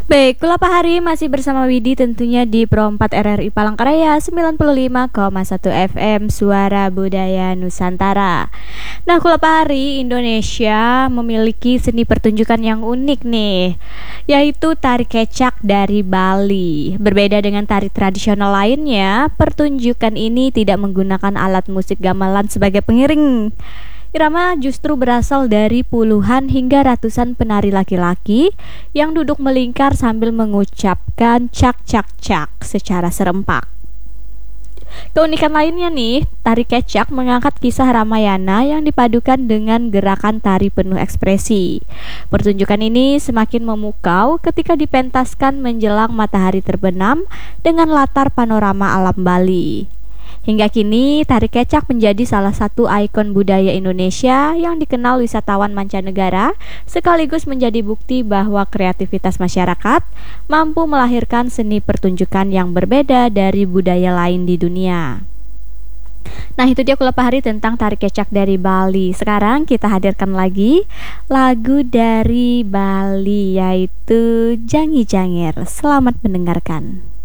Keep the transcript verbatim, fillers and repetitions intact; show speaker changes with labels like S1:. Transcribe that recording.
S1: Baik, Kulapa Hari masih bersama Widi tentunya di Pro empat R R I Palangkaraya sembilan puluh lima koma satu F M Suara Budaya Nusantara. Nah, Kulapa Hari Indonesia memiliki seni pertunjukan yang unik nih, yaitu tari kecak dari Bali. Berbeda dengan tari tradisional lainnya, pertunjukan ini tidak menggunakan alat musik gamelan sebagai pengiring. Irama justru berasal dari puluhan hingga ratusan penari laki-laki yang duduk melingkar sambil mengucapkan cak-cak-cak secara serempak. Keunikan lainnya nih, tari kecak mengangkat kisah Ramayana yang dipadukan dengan gerakan tari penuh ekspresi. Pertunjukan ini semakin memukau ketika dipentaskan menjelang matahari terbenam dengan latar panorama alam Bali. Hingga kini, tari kecak menjadi salah satu ikon budaya Indonesia yang dikenal wisatawan mancanegara, sekaligus menjadi bukti bahwa kreativitas masyarakat mampu melahirkan seni pertunjukan yang berbeda dari budaya lain di dunia. Nah, itu dia Kulapa Hari tentang tari kecak dari Bali. Sekarang kita hadirkan lagi lagu dari Bali, yaitu Jangi Jangir. Selamat mendengarkan.